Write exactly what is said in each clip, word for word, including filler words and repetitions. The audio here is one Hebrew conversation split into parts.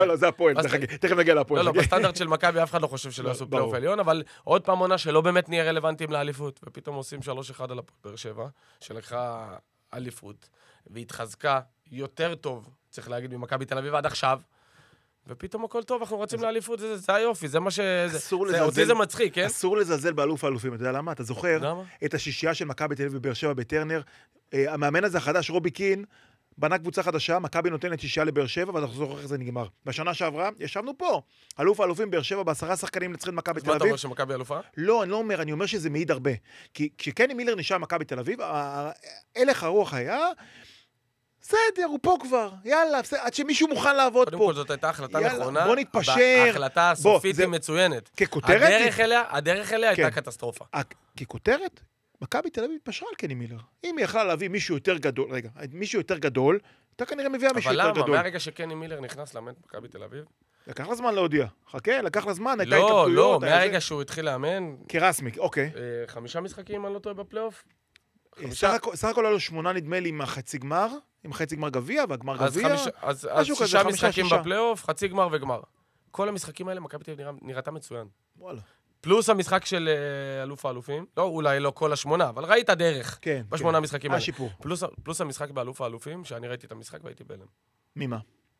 לא, זה הפועל, תכף נגיע לפועל. לא, לא, בסטנדרט של מכבי אף אחד לא חושב שלא יעשו פלייאוף עליון, אבל עוד פעם עונה שלא באמת נהיה רלוונטיים לאליפות, ופתאום עושים שלוש אחד על הפועל באר שבע, שלקחה אליפות, והתחזקה יותר טוב, צריך להגיד, ממכבי תל אביב עד עכשיו, ופתאום הכל טוב, אנחנו רצים לאליפות, זה היופי, זה מה ש... אותי זה מצחיק, כן? אסור לזלזל באלוף האלופים, אתה יודע למה? אתה זוכר את השישייה של מכבי תל אביב בבאר שבע בטרנר, המאמן הזה החדש, רובי קין, בנה קבוצה חדשה, מכבי נותנת שישייה לבאר שבע, ואנחנו זוכר איך זה נגמר. בשנה שעברה, ישבנו פה, אלוף האלופים באר שבע, בעשרה שחקנים נצחים מכבי תל אביב. מה אתה אומר שמכבי אלופה? לא, אני לא אומר, אני אומר שזה מעיד הרבה. כי כשקני מילר נשאר מכבי תל אביב, הלך הרוח היה, בסדר, הוא פה כבר, יאללה, עד שמישהו מוכן לעבוד פה. קודם כל זאת הייתה החלטה נכונה, בוא נתפשר. ההחלטה הסופית היא מצוינת. ככותרת? הדרך אליה הייתה קטסטרופה. ככותרת? מכבי תל אביב התפשרה על קני מילר. אם היא יכלה להביא מישהו יותר גדול, רגע, מישהו יותר גדול, אתה כנראה מביאה מישהו יותר גדול. אבל למה? מהרגע שקני מילר נכנס לאמן מכבי תל אביב? לקח לה זמן להודיע. חכה, לקח לה זמן, הייתה התלבטויות. לא, לא, זה... מהרגע שהוא התחיל לאמן... כרסמי, אוקיי. חמישה משחקים, אני לא טועה בפלייאוף? סך הכל היה לו שמונה נדמה לי עם החצי גמר, עם חצי גמר גביע, והגמר גביע. אז שישה משחקים בפלייאוף, חצי גמר וגמר. כל המשחקים האלה, מכבי תל אביב נראתה מצוין. וואלה. פלוס המשחק של אלוף האלופים, לא, אולי לא כל השמונה, אבל ראית דרך כן, בשמונה כן. המשחקים האלה. השיפור. פלוס, פלוס המשחק באלוף האלופים, שאני ראיתי את המשחק והייתי בהלם. ממה?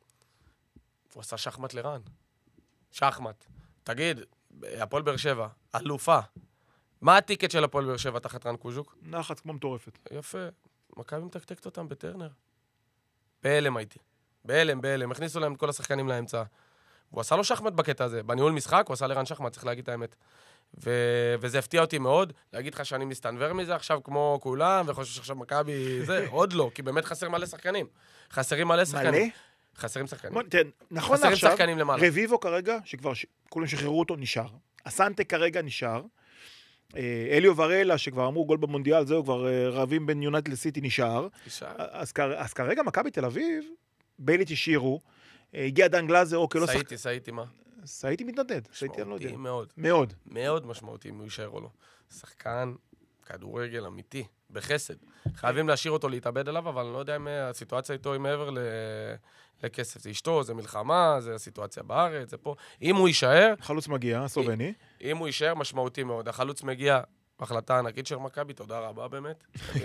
הוא עשה שחמט לרן. שחמט. תגיד, הפועל באר שבע, אלופה. מה הטיקט של הפועל באר שבע תחת רן קוז'וק? נחת כמו מטורפת. יפה. מכבי מתקתקת אותם בטרנר. בהלם הייתי. בהלם, בהלם. הכניסו להם את כל השחקנים לאמצע. הוא עשה לו שחמט בקטע הזה. בניהול משחק, הוא עשה לרן שחמט, צריך להגיד את האמת. ו... וזה הפתיע אותי מאוד. להגיד לך שאני מסתנבר מזה עכשיו כמו כולם, וחושב שעכשיו מכבי זה, עוד לא, כי באמת חסר מלא שחקנים. חסרים מלא שחקנים. מלא? חסרים שחקנים. נכון חסרים שחקנים למעלה. רביבו כרגע, שכבר כולם שחררו אותו, נשאר. אסנטה כרגע נשאר. אליו ורלה, שכבר אמרו גול במונדיאל, זהו, כבר רבים בין יונייטד לסיטי נשאר. אז כרגע מכבי תל אביב, ביילית השאירו, הגיע דן גלאזר, אוקיי, לא שחק... סייטי, סייטי מה? סייטי מתנדד. משמעותי מאוד. מאוד. מאוד משמעותי אם הוא יישאר או לא. שחקן, כדורגל אמיתי, בחסד. חייבים להשאיר אותו להתאבד עליו, אבל אני לא יודע אם הסיטואציה איתו היא מעבר לכסף. זה אשתו, זה מלחמה, זה הסיטואציה בארץ, זה פה. אם הוא יישאר... החלוץ מגיע, סובני. אם הוא יישאר, משמעותי מאוד. החלוץ מגיע... החלטה ענקית של מכבי, תודה רבה באמת.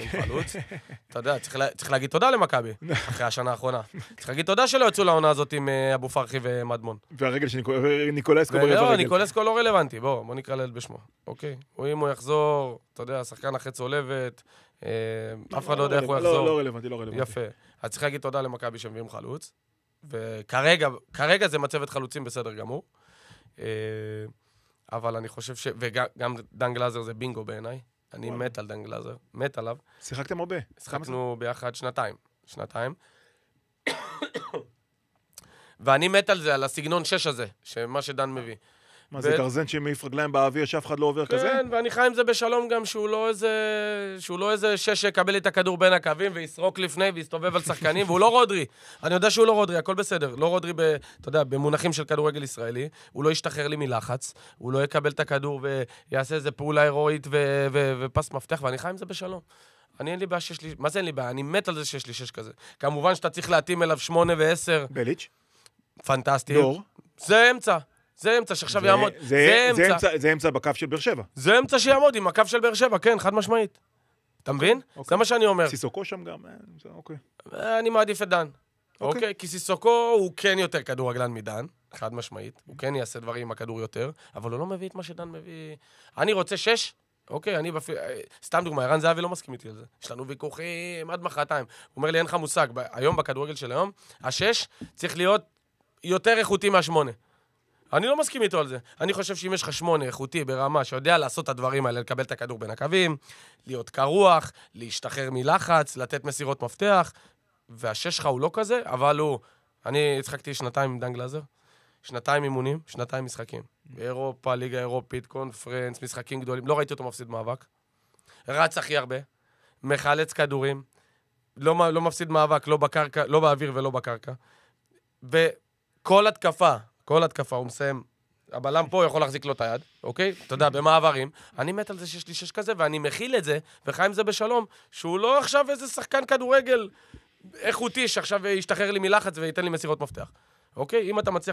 אתה יודע, צריך להגיד תודה למכבי, אחרי השנה האחרונה. צריך להגיד תודה שלא יצאו לעונה הזאת עם אבו פרחי ומדמון. והרגל של ניקולסקו ברבע רגל. לא, ניקולסקו לא רלוונטי, בוא, בוא נקרא לילד בשמו. אוקיי? אם הוא יחזור, אתה יודע, השחקן אחרי צולבת, אף אחד לא יודע איך הוא יחזור. לא רלוונטי, לא רלוונטי. יפה. אז צריך להגיד תודה למכבי שמביאים חלוץ, וכרגע זה מצבת חלוצים בסדר גמור. אבל אני חושב ש... וגם דן גלאזר זה בינגו בעיניי. אני מת על דן גלאזר. מת עליו. שיחקתם הרבה. שיחקנו ביחד שנתיים. שנתיים. ואני מת על זה, על הסגנון שש הזה, שמה שדן מביא. מה זה גרזן שמעיף רגליים באוויר שאף אחד לא עובר כזה? כן, ואני חי עם זה בשלום גם שהוא לא איזה... שהוא לא איזה שש שיקבל את הכדור בין הקווים ויסרוק לפני ויסתובב על שחקנים, והוא לא רודרי. אני יודע שהוא לא רודרי, הכל בסדר. לא רודרי, ב, אתה יודע, במונחים של כדורגל ישראלי. הוא לא ישתחרר לי מלחץ, הוא לא יקבל את הכדור ויעשה איזה פעולה הירואית ו- ו- ופס מפתח, ואני חי עם זה בשלום. אני אין לי בעיה שיש לי... מה זה אין לי בעיה? אני מת על זה שיש לי שש כזה. כמובן שאתה צריך להתאים אליו שמונה ועשר. בליץ'. פנטסטי. דור. זה אמצע. זה אמצע שעכשיו יעמוד. זה אמצע, זה אמצע בקו של באר שבע. זה אמצע שיעמוד עם הקו של באר שבע, כן, חד משמעית. אתה מבין? זה מה שאני אומר. סיסוקו שם גם, אוקיי. אני מעדיף את דן. אוקיי? כי סיסוקו הוא כן יותר כדורגלן מדן, חד משמעית. הוא כן יעשה דברים עם הכדור יותר, אבל הוא לא מביא את מה שדן מביא. אני רוצה שש, אוקיי, אני בפי... סתם דוגמה, ערן זהבי לא מסכים איתי על זה. יש לנו ויכוחים עד מחרתיים. הוא אומר לי, אין לך מושג. היום בכדורגל של היום, השש צריך להיות יותר איכותי מהשמונה. אני לא מסכים איתו על זה. אני חושב שאם יש לך שמונה איכותי ברמה שיודע לעשות את הדברים האלה, לקבל את הכדור בין הקווים, להיות קרוח, להשתחרר מלחץ, לתת מסירות מפתח, והשש שלך הוא לא כזה, אבל הוא... אני הצחקתי שנתיים עם דן גלאזר, שנתיים אימונים, שנתיים משחקים. באירופה, ליגה אירופית, קונפרנס, משחקים גדולים, לא ראיתי אותו מפסיד מאבק. רץ הכי הרבה, מחלץ כדורים, לא, לא מפסיד מאבק, לא בקרקע, לא באוויר ולא בקרקע. וכל התקפה, כל התקפה, הוא מסיים, הבלם פה יכול להחזיק לו את היד, אוקיי? אתה יודע, במעברים. אני מת על זה שיש לי שש כזה, ואני מכיל את זה, וחי עם זה בשלום, שהוא לא עכשיו איזה שחקן כדורגל איכותי, שעכשיו ישתחרר לי מלחץ וייתן לי מסירות מפתח. אוקיי? אם אתה מצליח